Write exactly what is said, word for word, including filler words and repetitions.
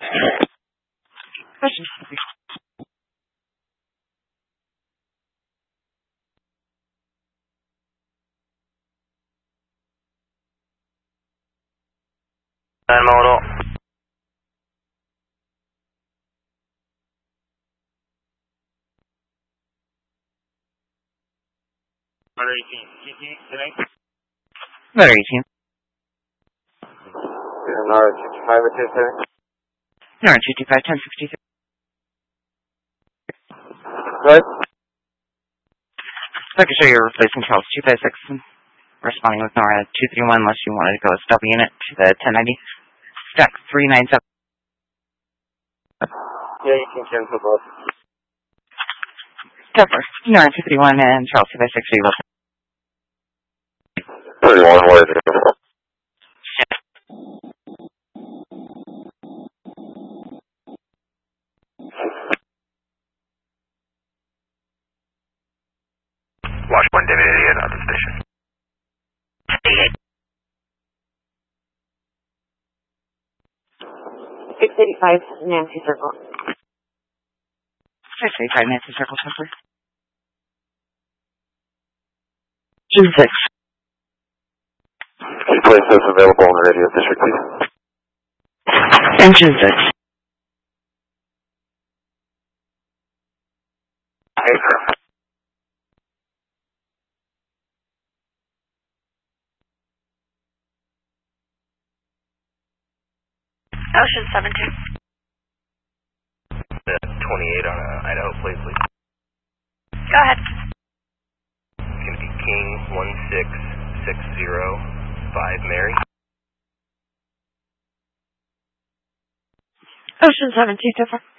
Question. nine model. Number eighteen. T T, today? Number eighteen. Number fifty-five or two, sir? Number two two five, ten sixty-three. What? So I can show you replacing Charles two five six, responding with Nora two three one unless you wanted to go a stub unit to the ten ninety. Stack three nine seven. Yeah, you can cancel both. Cover. Nora two three one and Charles two five six, are you both? thirty-one, what is it? Watch one David Idiot at the station. six eighty-five Nancy Circle. six eighty-five Nancy Circle, Temper. June sixth. Any places available on the radio district, please? And June sixth. Ocean seven two. twenty-eight on a Idaho plate, please. Go ahead. It's going to be King one six six zero five Mary. Ocean seven two, Tipper.